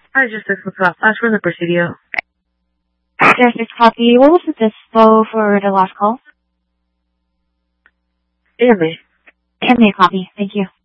Hi, just this was Flash from the Presidio. Yes, it's copy. What was the dispo for the last call? AMA. AMA copy. Thank you.